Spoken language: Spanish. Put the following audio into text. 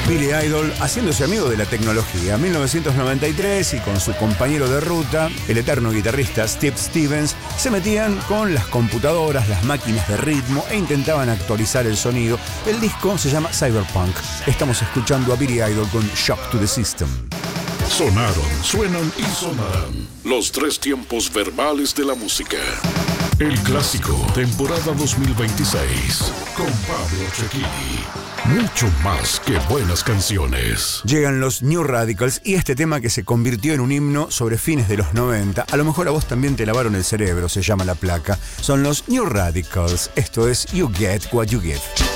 Billy Idol haciéndose amigo de la tecnología. En 1993 y con su compañero de ruta, el eterno guitarrista Steve Stevens, se metían con las computadoras, las máquinas de ritmo e intentaban actualizar el sonido. El disco se llama Cyberpunk. Estamos escuchando a Billy Idol con Shock to the System. Sonaron, suenan y sonarán los tres tiempos verbales de la música. El clásico, temporada 2026, con Pablo Cecchini. Mucho más que buenas canciones. Llegan los New Radicals y este tema que se convirtió en un himno sobre fines de los 90. A lo mejor a vos también te lavaron el cerebro, se llama la placa. Son los New Radicals. Esto es You Get What You Give.